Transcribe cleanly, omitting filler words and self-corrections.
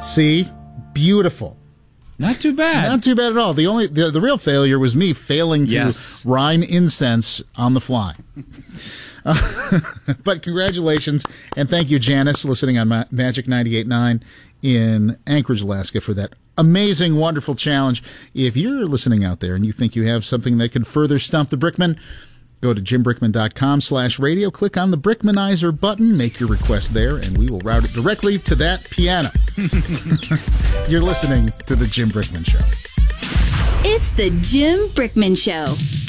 See? Beautiful. Not too bad. Not too bad at all. The real failure was me failing to rhyme incense on the fly. But congratulations, and thank you, Janice, listening on Magic 98.9 in Anchorage, Alaska, for that amazing, wonderful challenge. If you're listening out there and you think you have something that could further stump the Brickman, go to jimbrickman.com/radio, click on the Brickmanizer button, make your request there, and we will route it directly to that piano. You're listening to The Jim Brickman Show. It's The Jim Brickman Show.